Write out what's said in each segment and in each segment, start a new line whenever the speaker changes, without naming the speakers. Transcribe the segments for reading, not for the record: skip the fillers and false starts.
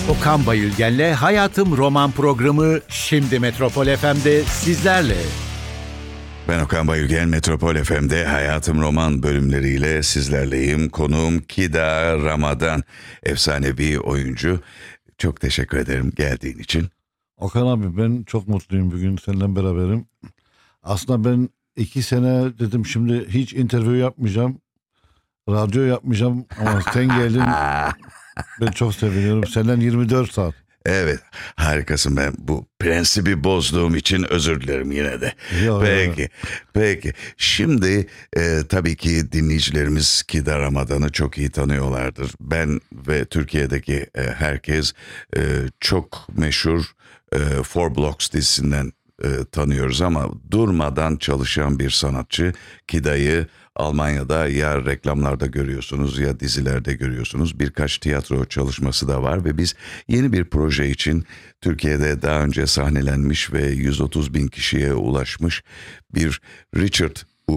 Okan Bayülgen'le Hayatım Roman programı şimdi Metropol FM'de sizlerle.
Ben Okan Bayülgen, Metropol FM'de Hayatım Roman bölümleriyle sizlerleyim. Konuğum Kida Ramadan, efsanevi oyuncu. Çok teşekkür ederim geldiğin için.
Okan abi, ben çok mutluyum bugün seninle beraberim. Aslında ben 2 sene dedim şimdi hiç interview yapmayacağım. Radyo yapmayacağım ama sen geldin. Ben çok seviniyorum. Senden 24 saat.
Evet, harikasın. Ben bu prensibi bozduğum için özür dilerim yine de.
Yok,
Peki. Şimdi tabii ki dinleyicilerimiz Kida Ramadan'ı çok iyi tanıyorlardır. Ben ve Türkiye'deki herkes çok meşhur Four Blocks dizisinden tanıyoruz ama durmadan çalışan bir sanatçı. Kida'yı Almanya'da ya reklamlarda görüyorsunuz ya dizilerde görüyorsunuz. Birkaç tiyatro çalışması da var ve biz yeni bir proje için Türkiye'de daha önce sahnelenmiş ve 130 bin kişiye ulaşmış bir Richard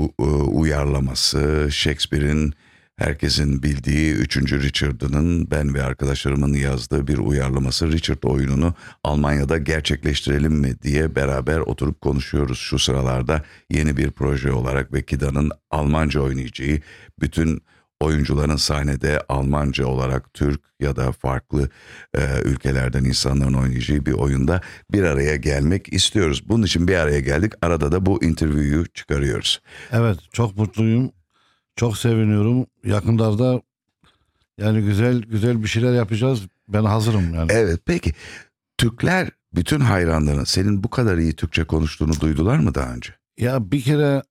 uyarlaması, Shakespeare'in herkesin bildiği 3. Richard'ının ben ve arkadaşlarımın yazdığı bir uyarlaması Richard oyununu Almanya'da gerçekleştirelim mi diye beraber oturup konuşuyoruz şu sıralarda yeni bir proje olarak ve Kida'nın Almanca oynayacağı, bütün oyuncuların sahnede Almanca olarak Türk ya da farklı ülkelerden insanların oynayacağı bir oyunda bir araya gelmek istiyoruz. Bunun için bir araya geldik. Arada da bu interview'yu çıkarıyoruz.
Evet, çok mutluyum. Çok seviniyorum. Yakınlarda yani güzel bir şeyler yapacağız. Ben hazırım yani.
Evet, peki Türkler, bütün hayranların senin bu kadar iyi Türkçe konuştuğunu duydular mı daha önce?
Ya bir kere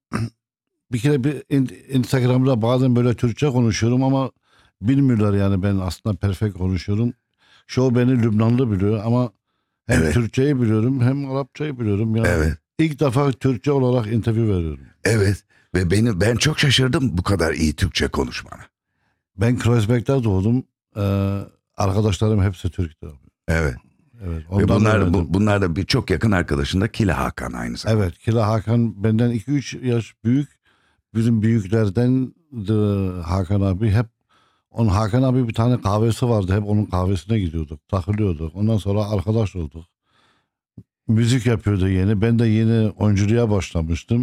Instagram'da bazen böyle Türkçe konuşuyorum ama bilmiyorlar yani ben aslında perfect konuşuyorum. Çoğu beni Lübnanlı biliyor ama hem
Evet.
Türkçeyi biliyorum hem Arapçayı biliyorum. Yani
Evet.
İlk defa Türkçe olarak interview veriyorum.
Evet ve ben çok şaşırdım bu kadar iyi Türkçe konuşmana.
Ben Kreuzberg'de doğdum. Arkadaşlarım hepsi Türk'tü.
Evet.
Evet.
Ve
Ondan
bunlar da bir çok yakın arkadaşın da Kila Hakan aynı zamanda.
Evet, Kila Hakan benden 2-3 yaş büyük. Bizim büyüklerden de Hakan abi hep Hakan abi bir tane kahvesi vardı. Hep onun kahvesine gidiyorduk, takılıyorduk. Ondan sonra arkadaş olduk. Müzik yapıyordu yeni. Ben de yeni oyunculuğa başlamıştım.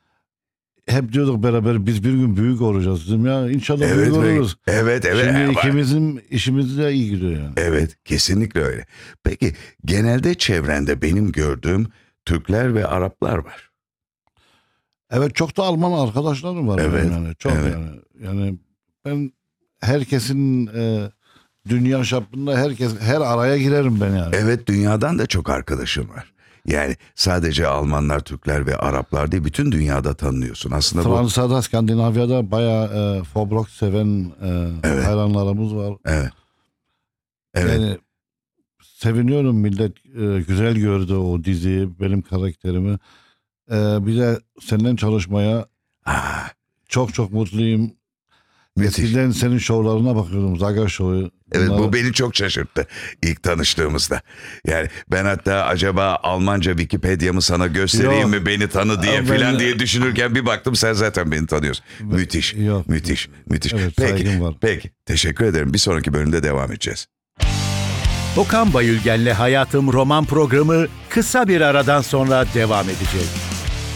Hep diyorduk beraber biz bir gün büyük olacağız dedim ya. İnşallah büyük oluruz.
Evet.
Şimdi ikimizin işimiz de iyi gidiyor yani.
Evet, kesinlikle öyle. Peki genelde çevrende benim gördüğüm Türkler ve Araplar var.
Evet, çok da Alman arkadaşlarım var.
Evet,
benim yani. Çok
evet.
yani ben herkesin dünya çapında her araya girerim ben yani.
Evet, dünyadan da çok arkadaşım var. Yani sadece Almanlar, Türkler ve Araplar değil, bütün dünyada tanınıyorsun. Aslında
Fransa'da, Skandinavya'da bayağı Foblox seven
Evet.
hayranlarımız var.
Evet.
Yani seviniyorum, millet güzel gördü o diziyi, benim karakterimi. Bir de seninle çalışmaya çok mutluyum.
Müthiş.
Eskiden senin şovlarına bakıyordum, Zaga Show'u.
Evet,
Bunlar-
bu beni çok şaşırttı ilk tanıştığımızda. Yani ben hatta acaba Almanca Wikipedia'mı sana göstereyim
Yok.
mi beni tanı diye
Ben-
filan diye düşünürken bir baktım sen zaten beni tanıyorsun. Müthiş.
Yok.
Müthiş.
Evet, saygım var.
Peki. Teşekkür ederim. Bir sonraki bölümde devam edeceğiz.
Okan Bayülgen'le Hayatım Roman programı kısa bir aradan sonra devam edecek.